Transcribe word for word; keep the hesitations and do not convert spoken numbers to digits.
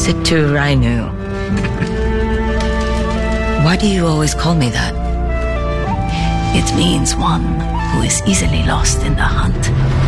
Situ Rainu. Why do you always call me that? It means one who is easily lost in the hunt.